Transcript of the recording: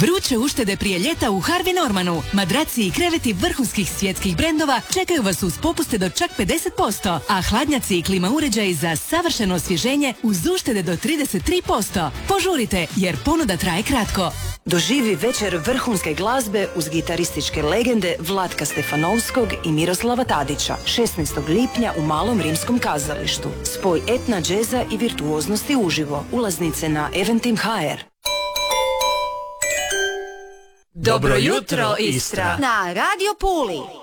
Vruće uštede prije ljeta u Harvey Normanu. Madraci i kreveti vrhunskih svjetskih brendova čekaju vas uz popuste do čak 50%, a hladnjaci i klima uređaji za savršeno osvježenje uz uštede do 33%. Požurite jer ponuda traje kratko. Doživi večer vrhunske glazbe uz gitarističke legende Vlatka Stefanovskog i Miroslava Tadića 16. lipnja u Malom rimskom kazalištu. Spoj etna, džeza i virtuoznosti uživo. Ulaznice na Eventim.hr. Dobro jutro, Istra! Na Radio Puli.